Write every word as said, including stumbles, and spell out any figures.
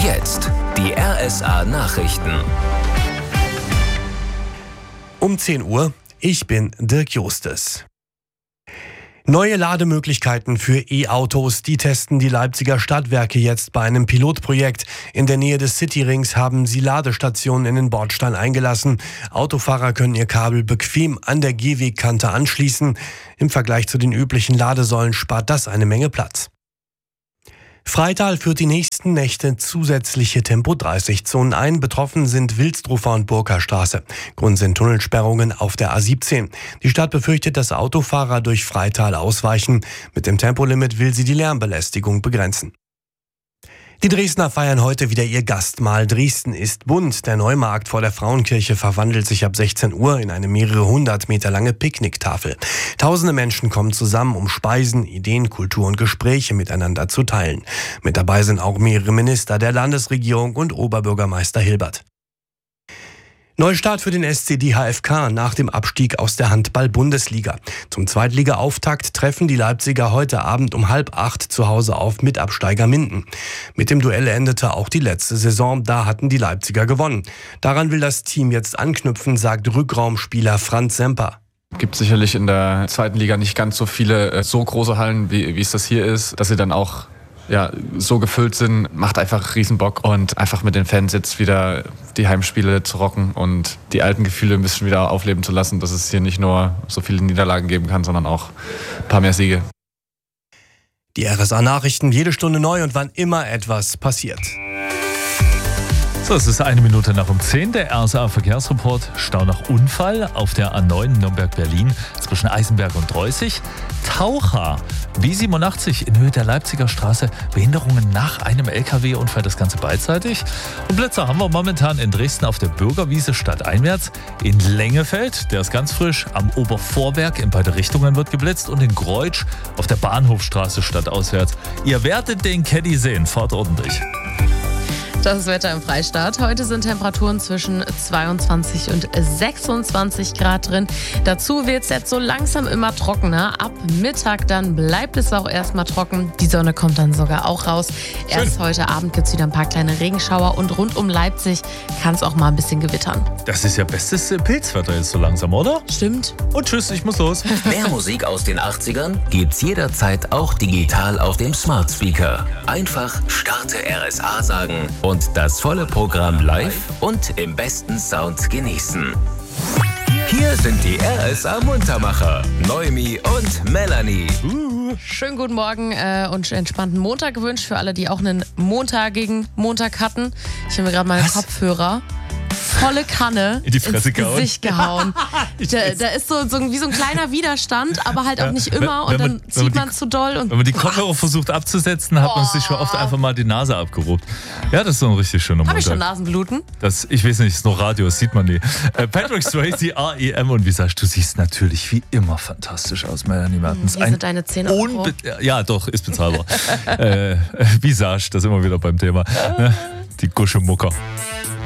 Jetzt die R S A-Nachrichten. Um zehn Uhr, ich bin Dirk Justes. Neue Lademöglichkeiten für E-Autos, die testen die Leipziger Stadtwerke jetzt bei einem Pilotprojekt. In der Nähe des Cityrings haben sie Ladestationen in den Bordstein eingelassen. Autofahrer können ihr Kabel bequem an der Gehwegkante anschließen. Im Vergleich zu den üblichen Ladesäulen spart das eine Menge Platz. Freital führt die nächsten Nächte zusätzliche Tempo dreißig Zonen ein. Betroffen sind Wilsdruffer und Burka-Straße. Grund sind Tunnelsperrungen auf der A siebzehn. Die Stadt befürchtet, dass Autofahrer durch Freital ausweichen. Mit dem Tempolimit will sie die Lärmbelästigung begrenzen. Die Dresdner feiern heute wieder ihr Gastmahl. Dresden ist bunt. Der Neumarkt vor der Frauenkirche verwandelt sich ab sechzehn Uhr in eine mehrere hundert Meter lange Picknicktafel. Tausende Menschen kommen zusammen, um Speisen, Ideen, Kultur und Gespräche miteinander zu teilen. Mit dabei sind auch mehrere Minister der Landesregierung und Oberbürgermeister Hilbert. Neustart für den S C D H F K nach dem Abstieg aus der Handball-Bundesliga. Zum Zweitliga-Auftakt treffen die Leipziger heute Abend um halb acht zu Hause auf Mitabsteiger Minden. Mit dem Duell endete auch die letzte Saison, da hatten die Leipziger gewonnen. Daran will das Team jetzt anknüpfen, sagt Rückraumspieler Franz Semper. Es gibt sicherlich in der zweiten Liga nicht ganz so viele so große Hallen, wie, wie es das hier ist, dass sie dann auch ja, so gefüllt sind, macht einfach Riesenbock und einfach mit den Fans jetzt wieder die Heimspiele zu rocken und die alten Gefühle ein bisschen wieder aufleben zu lassen, dass es hier nicht nur so viele Niederlagen geben kann, sondern auch ein paar mehr Siege. Die R S A-Nachrichten jede Stunde neu und wann immer etwas passiert. So, es ist eine Minute nach um zehn. Der R S A-Verkehrsreport. Stau nach Unfall auf der A neun Nürnberg-Berlin zwischen Eisenberg und Dreußig. Taucher B siebenundachtzig in Höhe der Leipziger Straße. Behinderungen nach einem L K W-Unfall, das Ganze beidseitig. Und Blitzer haben wir momentan in Dresden auf der Bürgerwiese stadteinwärts. In Lengefeld, der ist ganz frisch, am Obervorwerk in beide Richtungen wird geblitzt. Und in Greutsch auf der Bahnhofstraße stadtauswärts. Ihr werdet den Caddy sehen, fahrt ordentlich. Das Wetter im Freistaat. Heute sind Temperaturen zwischen zweiundzwanzig und sechsundzwanzig Grad drin. Dazu wird es jetzt so langsam immer trockener. Ab Mittag dann bleibt es auch erstmal trocken. Die Sonne kommt dann sogar auch raus. Schön. Erst heute Abend gibt es wieder ein paar kleine Regenschauer und rund um Leipzig kann es auch mal ein bisschen gewittern. Das ist ja bestes Pilzwetter jetzt so langsam, oder? Stimmt. Und tschüss, ich muss los. Mehr Musik aus den achtzigern gibt's jederzeit auch digital auf dem Smart Speaker. Einfach Starte R S A sagen und das volle Programm live und im besten Sound genießen. Hier sind die R S A-Muntermacher, Noemi und Melanie. Uh. Schönen guten Morgen äh, und entspannten Montag gewünscht für alle, die auch einen montagigen Montag hatten. Ich habe mir gerade meine Was? Kopfhörer volle Kanne in die Fresse ins gehauen. Gesicht gehauen. da, da ist so, so wie so ein kleiner Widerstand, aber halt auch nicht immer. Und dann man, zieht man es zu doll. Und wenn man die Kopfhörer versucht abzusetzen, hat man sich schon oft einfach mal die Nase abgerupt. Ja, das ist so ein richtig schöner Montag. Habe ich schon Nasenbluten? Das, ich weiß nicht, ist noch Radio, das sieht man nie. Äh, Patrick Swayze, R E M und Visage, du siehst natürlich wie immer fantastisch aus, Melanie Mertens. Hier sind deine zehn Euro. Ja, doch, ist bezahlbar. äh, Visage, das sind wir wieder beim Thema. Ne? Die Guschemucker.